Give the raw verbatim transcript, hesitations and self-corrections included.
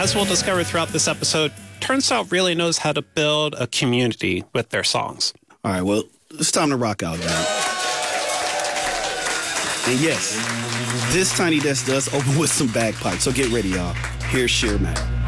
as we'll discover throughout this episode, Turnstile really knows how to build a community with their songs. All right, well, it's time to rock out, man. And yes, this Tiny Desk does open with some bagpipes, so get ready, y'all. Here's Sheer Mac.